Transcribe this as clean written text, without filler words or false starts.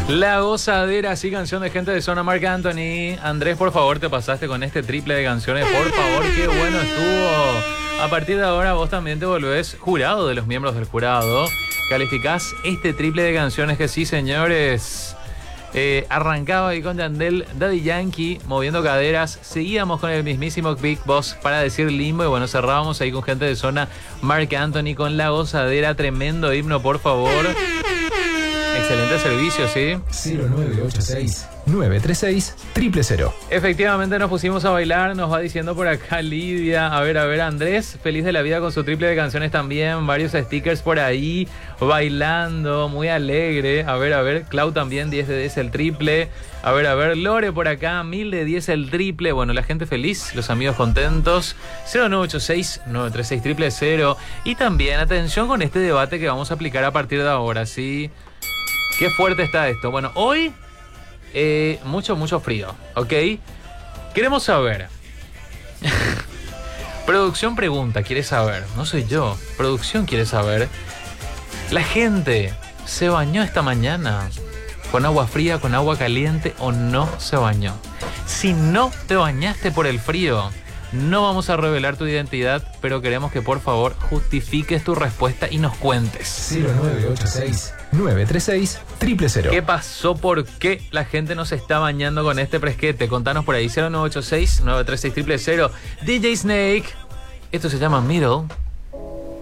La gozadera, sí, canción de gente de zona Marc Anthony. Andrés, por favor, te pasaste con este triple de canciones. Por favor, qué bueno estuvo. A partir de ahora vos también te volvés jurado de los miembros del jurado. Calificás este triple de canciones que sí, señores. Arrancaba ahí con Yandel, Daddy Yankee, moviendo caderas. Seguíamos con el mismísimo Big Boss para decir Limbo. Y bueno, cerrábamos ahí con gente de zona Marc Anthony con La Gozadera. Tremendo himno, por favor. Excelente servicio, ¿sí? 0986-936-000. Efectivamente nos pusimos a bailar, nos va diciendo por acá Lidia. A ver, Andrés, feliz de la vida con su triple de canciones también. Varios stickers por ahí, bailando, muy alegre. A ver, Clau también, 10 de 10 el triple. A ver, Lore por acá, 1000 de 10 el triple. Bueno, la gente feliz, los amigos contentos. 0986-936-000. Y también, atención con este debate que vamos a aplicar a partir de ahora, ¿sí? Qué fuerte está esto. Bueno, hoy mucho frío, ¿ok? Queremos saber. Producción pregunta, quiere saber. No soy yo. Producción quiere saber. ¿La gente se bañó esta mañana con agua fría, con agua caliente o no se bañó? Si no te bañaste por el frío, no vamos a revelar tu identidad, pero queremos que por favor justifiques tu respuesta y nos cuentes. 0986-936-000. ¿Qué pasó? ¿Por qué la gente nos está bañando con este fresquete? Contanos por ahí. 0986-936-000. DJ Snake. Esto se llama Middle.